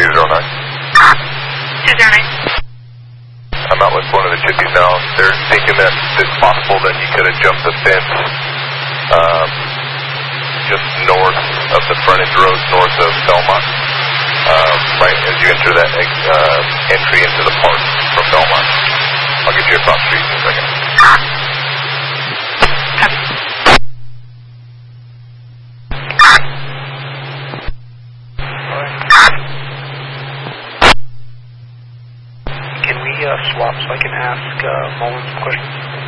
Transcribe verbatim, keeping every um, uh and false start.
two zero nine. two zero nine. I'm out with one of the chippies now. They're thinking that it's possible that he could have jumped the fence um, just north of the frontage road, north of Belmont, uh, right as you enter that uh, entry into the park from Belmont. I'll get you across the street in a second. Can we uh, swap so I can ask uh, Mullen some questions?